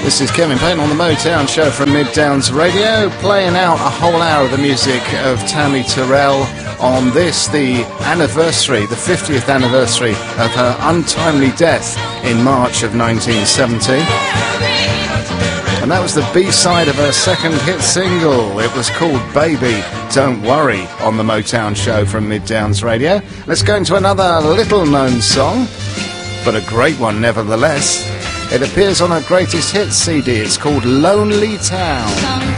This is Kevin Payne on the Motown Show from Mid-Downs Radio, playing out a whole hour of the music of Tammy Terrell on this, the anniversary, the 50th anniversary of her untimely death in March of 1970. And that was the B-side of her second hit single. It was called Baby Don't Worry on the Motown Show from Mid-Downs Radio. Let's go into another little-known song, but a great one nevertheless. It appears on her greatest hits CD. It's called Lonely Town.